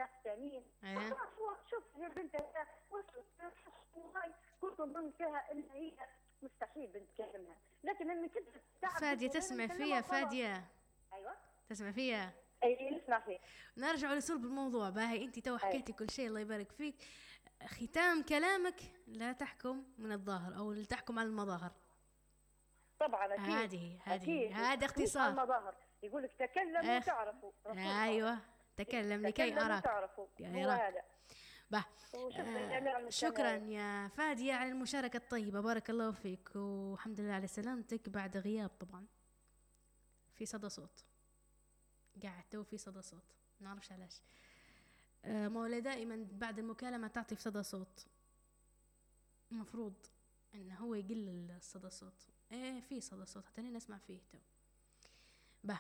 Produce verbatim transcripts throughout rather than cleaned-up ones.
ناس ثانيين. ايه شوف يا بنت وصلت هاي كنت نظن فيها ان هي مستحيل بنتكلمها، لكن لما كنت تعرف فادية تسمع فيا فادية؟ ايوه تسمع فيا؟ اي نسمع فيك. نرجع لصلب الموضوع. باهي انت تو حكيتي كل شيء الله يبارك فيك. ختام كلامك لا تحكم من الظاهر او لا تحكم على المظاهر. طبعا اكيد هذه هذه اكيد هذا اختصار المظاهر. يقول لك تكلموا أخ... وتعرفوا. ايوه تكلم لكي اراك. تعرفوا يعني هو راك. هذا. bah. آه شكرا يا فادية على المشاركة الطيبة، بارك الله فيك، والحمد لله على سلامتك بعد غياب طبعا. في صدى صوت قاعد تو في صدى صوت نعرفش علاش. آه مولا دائما بعد المكالمة تعطي في صدى صوت، المفروض انه هو يقل الصدى صوت. ايه في صدى صوت حتى نسمع فيه تو. bah.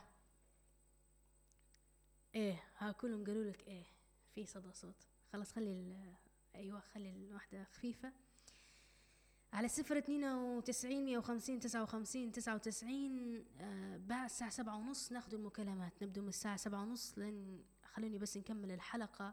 ايه ها كلهم قالوا لك ايه في صدى صوت. خلاص خلي ايوه خلي الواحدة خفيفة على صفر اثنين وتسعين مية وخمسين تسعة وخمسين تسعة وتسعين. آه بعد الساعة سبعة ونص ناخذ المكالمات، نبدو من الساعة سبعة ونص لين خلوني بس نكمل الحلقة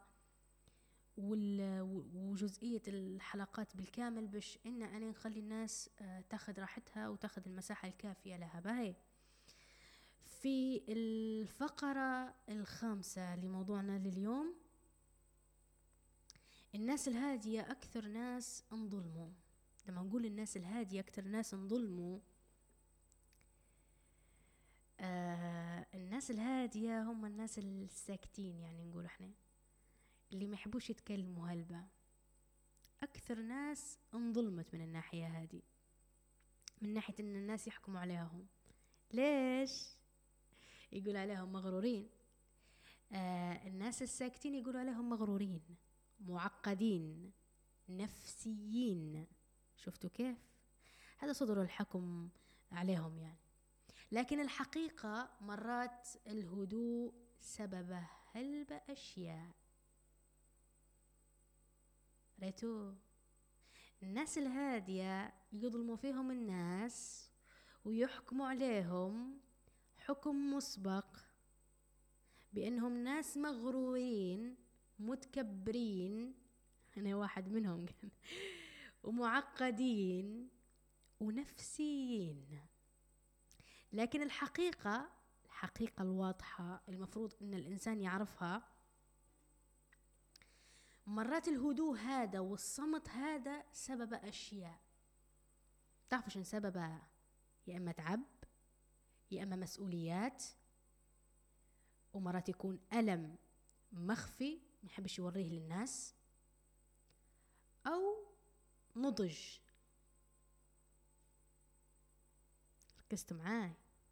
وجزئية الحلقات بالكامل باش إن أنا نخلي الناس آه تاخذ راحتها وتاخذ المساحة الكافية لها. باهي في الفقرة الخامسة لموضوعنا لليوم، الناس الهادية أكثر ناس انظلموا. لما نقول الناس الهادية أكثر ناس انظلموا، آه الناس الهادية هم الناس الساكتين، يعني نقول احنا اللي ما يحبوش يتكلموا هلبة. أكثر ناس انظلمت من الناحية هذه، من ناحية أن الناس يحكموا عليهم. ليش؟ يقول عليهم مغرورين. آه الناس الساكتين يقولوا عليهم مغرورين، معقدين، نفسيين. شفتوا كيف؟ هذا صدر الحكم عليهم يعني. لكن الحقيقة مرات الهدوء سببه هلب أشياء. ريتو الناس الهادية يظلموا فيهم الناس ويحكموا عليهم حكم مسبق بأنهم ناس مغرورين متكبرين، أنا واحد منهم كان، ومعقدين ونفسيين. لكن الحقيقة الحقيقة الواضحة المفروض أن الإنسان يعرفها، مرات الهدوء هذا والصمت هذا سبب أشياء. تعرفوا شن سببها؟ يا إما تعب، يا إما مسؤوليات، ومرات يكون ألم مخفي ما يحبش يوريه للناس، أو نضج. ركزتوا معاي؟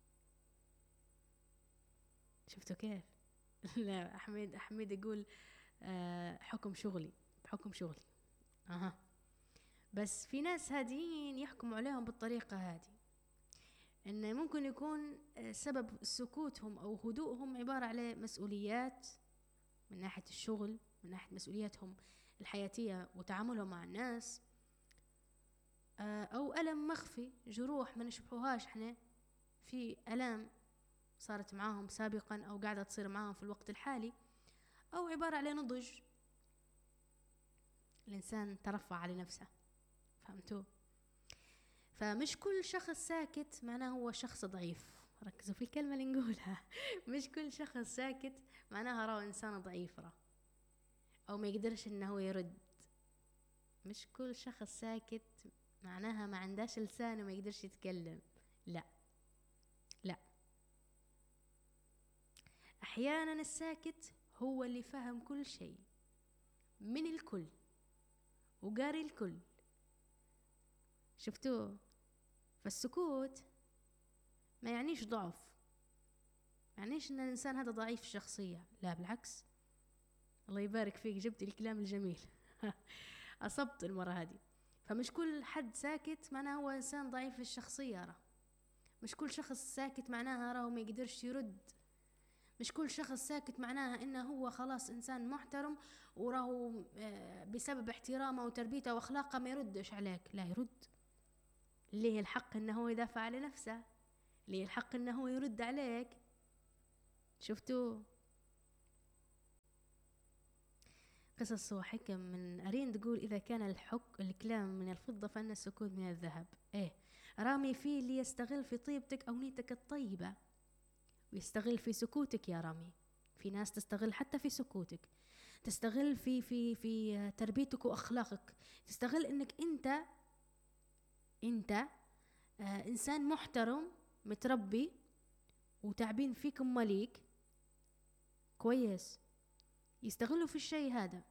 شفتوا كيف؟ لا أحمد أحمد يقول أه حكم شغلي بحكم شغلي. أها بس في ناس هادين يحكموا عليهم بالطريقة هذه، إنه ممكن يكون سبب سكوتهم أو هدوءهم عبارة على مسؤوليات من ناحية الشغل، من ناحية مسؤولياتهم الحياتية وتعاملهم مع الناس، أو ألم مخفي، جروح ما نشبحوهاش احنا، في ألام صارت معاهم سابقا أو قاعدة تصير معاهم في الوقت الحالي، أو عبارة على نضج، الإنسان ترفع على نفسه. فهمتوا؟ فمش كل شخص ساكت معناه هو شخص ضعيف. ركزوا في الكلمة اللي نقولها. مش كل شخص ساكت معناها راه إنسان ضعيف راه، أو ما يقدرش إنه هو يرد. مش كل شخص ساكت معناها ما عندهش لسان وما يقدرش يتكلم. لا لا، أحيانا الساكت هو اللي فهم كل شيء من الكل وقاري الكل. شفتوه؟ فالسكوت ما يعنيش ضعف، ما يعنيش ان الانسان هذا ضعيف الشخصية، لا بالعكس. الله يبارك فيك، جبت الكلام الجميل. اصبت المرة هذه. فمش كل حد ساكت معناه هو انسان ضعيف الشخصية راه. مش كل شخص ساكت معناها راه ما يقدرش يرد. مش كل شخص ساكت معناها انه هو خلاص انسان محترم وراه بسبب احترامه وتربيته واخلاقه ما يردش عليك. لا، يرد. ليه الحق انه هو يدافع على نفسه، ليه الحق انه هو يرد عليك. شفتوا؟ قصص وحكم من أرين تقول إذا كان الحك الكلام من الفضة فإن السكوت من الذهب. إيه، رامي في اللي يستغل في طيبتك أو نيتك الطيبة ويستغل في سكوتك يا رامي. في ناس تستغل حتى في سكوتك، تستغل في في في تربيتك وأخلاقك، تستغل إنك أنت أنت آه إنسان محترم متربي وتعبين فيك مليك كويس، يستغلوا في الشيء هذا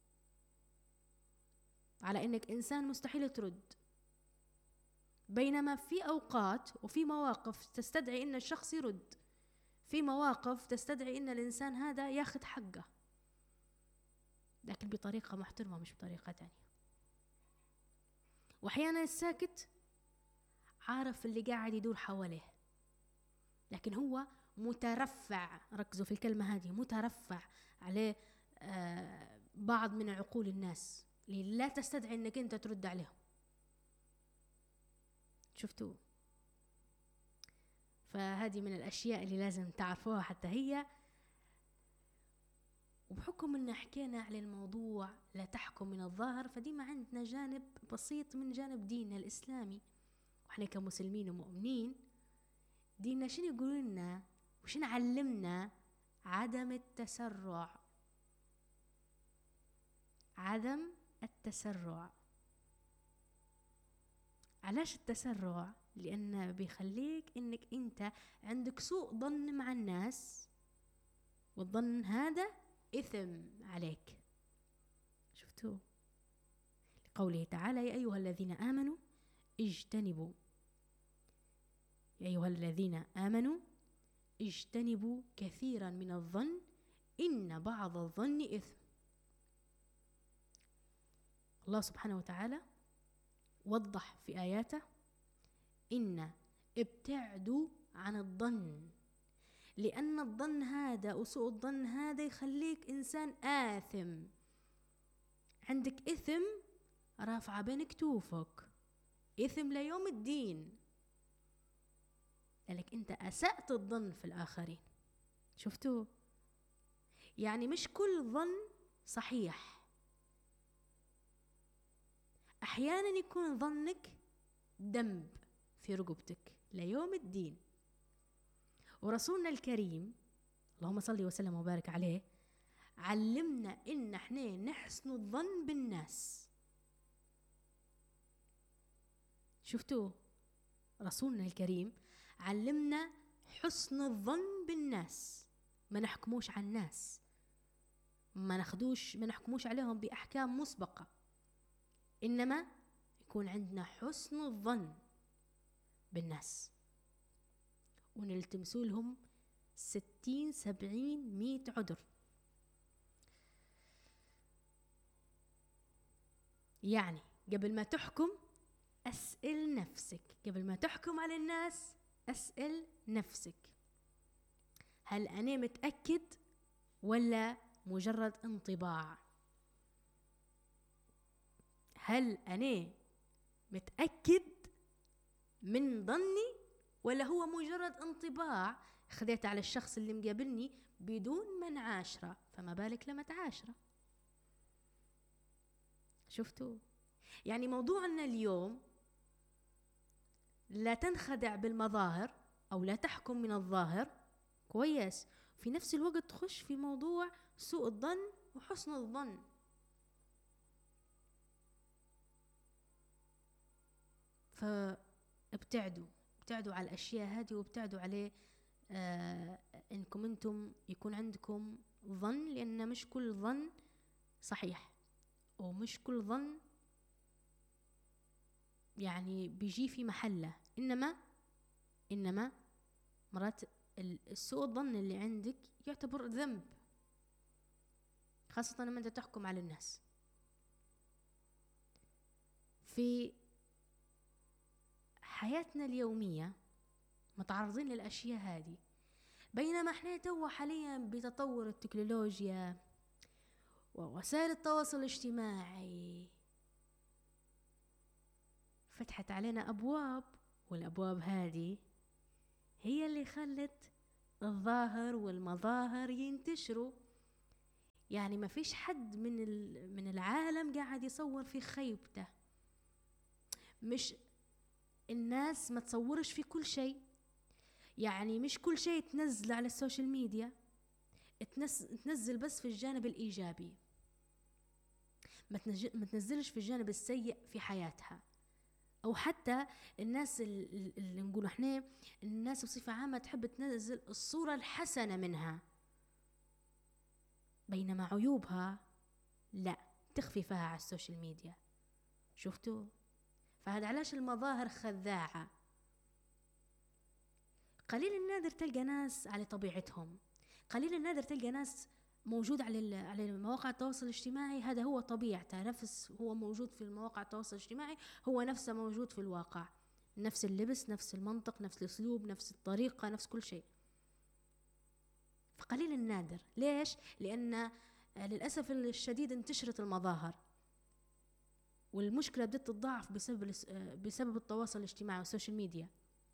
على إنك إنسان مستحيل ترد. بينما في أوقات وفي مواقف تستدعي إن الشخص يرد، في مواقف تستدعي إن الإنسان هذا ياخد حقه، لكن بطريقة محترمة مش بطريقة تانية. وأحيانا الساكت عارف اللي قاعد يدور حواليه، لكن هو مترفع، ركزوا في الكلمة هذه، مترفع عليه آه بعض من عقول الناس اللي لا تستدعي انك انت ترد عليهم. شفتوا؟ فهذه من الاشياء اللي لازم تعرفوها حتى هي. وبحكم ان حكينا على الموضوع لا تحكم من الظاهر، فدي ما عندنا جانب بسيط من جانب ديننا الاسلامي، واحنا كمسلمين ومؤمنين ديننا شنو يقول لنا وشنو علمنا؟ عدم التسرع. عدم التسرع. علاش التسرع؟ لأنه بيخليك إنك أنت عندك سوء ظن مع الناس، والظن هذا إثم عليك. شفتوا؟ لقوله تعالى يا أيها الذين آمنوا اجتنبوا يا أيها الذين آمنوا اجتنبوا كثيرا من الظن إن بعض الظن إثم. الله سبحانه وتعالى وضح في آياته إن ابتعدوا عن الظن، لأن الظن هذا وسوء الظن هذا يخليك إنسان آثم، عندك إثم رافعة بين كتوفك، إثم ليوم الدين، لأنك أنت أسأت الظن في الآخرين. شفتوا؟ يعني مش كل ظن صحيح، أحيانا يكون ظنك ذنب في رقبتك ليوم الدين. ورسولنا الكريم اللهم صل وسلم وبارك عليه علمنا إن احنا نحسن الظن بالناس. شفتوا؟ رسولنا الكريم علمنا حسن الظن بالناس، ما نحكموش على الناس، ما ناخدوش ما نحكموش عليهم بأحكام مسبقة، إنما يكون عندنا حسن الظن بالناس ونلتمسوا لهم ستين سبعين مئة عذر. يعني قبل ما تحكم أسأل نفسك، قبل ما تحكم على الناس أسأل نفسك، هل أنا متأكد ولا مجرد انطباع؟ هل أنا متأكد من ظني ولا هو مجرد انطباع خديت على الشخص اللي مقابلني بدون من عاشرة، فما بالك لما تعاشره. شفتوا؟ يعني موضوعنا اليوم لا تنخدع بالمظاهر أو لا تحكم من الظاهر كويس، في نفس الوقت تخش في موضوع سوء الظن وحسن الظن. فابتعدوا ابتعدوا على الأشياء هذه، وابتعدوا عليه آه إنكم أنتم يكون عندكم ظن، لأن مش كل ظن صحيح ومش كل ظن يعني بيجي في محله، إنما إنما مرات السوء الظن اللي عندك يعتبر ذنب، خاصة لما أنت تحكم على الناس. في حياتنا اليومية متعرضين للأشياء هذه، بينما احنا تو حاليا بتطور التكنولوجيا ووسائل التواصل الاجتماعي فتحت علينا أبواب، والأبواب هذه هي اللي خلت الظاهر والمظاهر ينتشروا. يعني ما فيش حد من من العالم قاعد يصور في خيبته. مش الناس ما تصورش في كل شيء، يعني مش كل شيء تنزل على السوشيال ميديا، تنزل بس في الجانب الإيجابي، ما تنزلش في الجانب السيء في حياتها. أو حتى الناس اللي نقول احنا الناس بصفة عامة تحب تنزل الصورة الحسنة منها، بينما عيوبها لا، تخفي فيها على السوشيال ميديا. شفتوا؟ فهذا علاش المظاهر خذاعة. قليل النادر تلقى ناس على طبيعتهم، قليل النادر تلقى ناس موجود على على مواقع التواصل الاجتماعي هذا هو طبيعته، نفس هو موجود في المواقع التواصل الاجتماعي هو نفسه موجود في الواقع، نفس اللبس، نفس المنطق، نفس الأسلوب، نفس الطريقة، نفس كل شيء. فقليل النادر. ليش؟ لأن للأسف الشديد انتشرت المظاهر، والمشكلة بدأت تتضاعف بسبب بسبب التواصل الاجتماعي والسوشيال ميديا.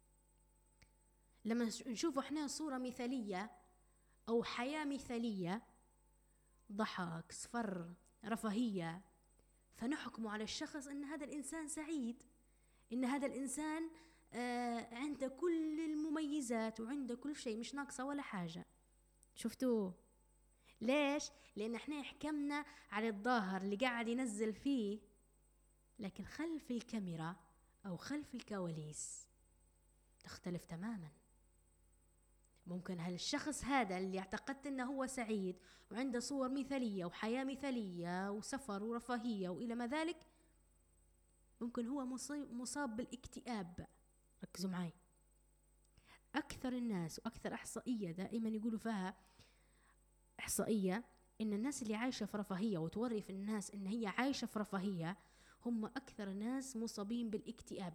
لما نشوف احنا صورة مثالية أو حياة مثالية، ضحك، صفر، رفاهية، فنحكم على الشخص أن هذا الإنسان سعيد، إن هذا الإنسان آه عنده كل المميزات وعنده كل شيء، مش ناقصة ولا حاجة. شفتوا؟ ليش؟ لأن احنا حكمنا على الظاهر اللي قاعد ينزل فيه، لكن خلف الكاميرا أو خلف الكواليس تختلف تماما. ممكن هالشخص هذا اللي اعتقدت انه هو سعيد وعنده صور مثالية وحياة مثالية وسفر ورفاهية وإلى ما ذلك، ممكن هو مصاب بالاكتئاب. ركزوا معي، أكثر الناس وأكثر إحصائية دائما يقولوا فيها إحصائية إن الناس اللي عايشة في رفاهية وتوري في الناس إن هي عايشة في رفاهية هم أكثر ناس مصابين بالاكتئاب،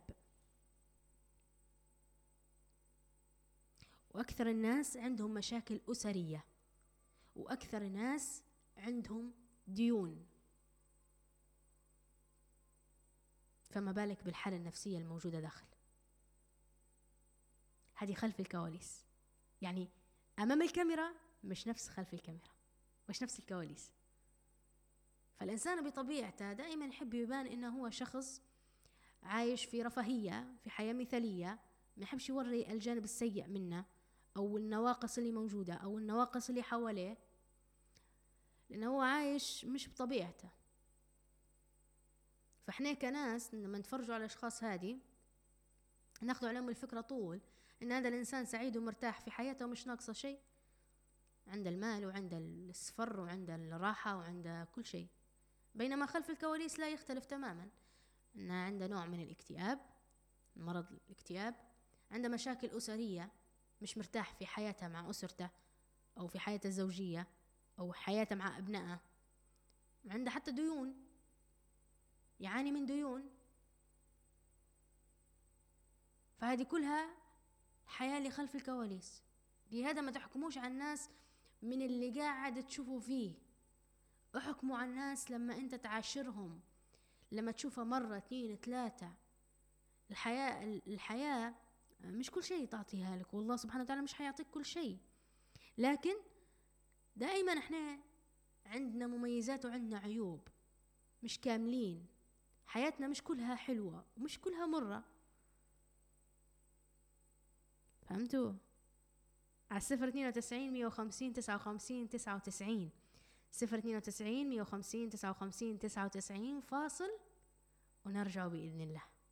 وأكثر الناس عندهم مشاكل أسرية، وأكثر الناس عندهم ديون. فما بالك بالحالة النفسية الموجودة داخل. هذه خلف الكواليس، يعني أمام الكاميرا مش نفس خلف الكاميرا، مش نفس الكواليس. فالإنسان بطبيعته دائما يحب يبان إنه هو شخص عايش في رفاهية، في حياة مثالية، ما يحبش يوري الجانب السيء منه أو النواقص اللي موجودة أو النواقص اللي حواليه، لأنه هو عايش مش بطبيعته. فإحنا كناس لما نتفرجوا على الأشخاص هذه ناخذوا عليهم الفكرة طول إن هذا الإنسان سعيد ومرتاح في حياته ومش ناقصه شيء، عند المال وعند السفر وعند الراحة وعند كل شيء، بينما خلف الكواليس لا، يختلف تماما. إنه عنده نوع من الاكتئاب، مرض الاكتئاب، عنده مشاكل أسرية، مش مرتاح في حياته مع أسرته أو في حياته الزوجية أو حياته مع أبنائه، عنده حتى ديون، يعاني من ديون. فهذه كلها حياة اللي خلف الكواليس. لهذا ما تحكموش على الناس من اللي قاعد تشوفوا فيه، احكموا على الناس لما انت تعاشرهم، لما تشوفها مرة اثنين ثلاثة. الحياة الحياة مش كل شيء تعطيها لك، والله سبحانه وتعالى مش حيعطيك كل شيء، لكن دائما احنا عندنا مميزات وعندنا عيوب، مش كاملين. حياتنا مش كلها حلوة ومش كلها مرة. فهمتوا؟ على الصفر اثنين وتسعين مية وخمسين تسعة وخمسين تسعة وتسعين، صفر اثنين وتسعين مية وخمسين تسعة وخمسين تسعة وتسعين. فاصل ونرجع بإذن الله.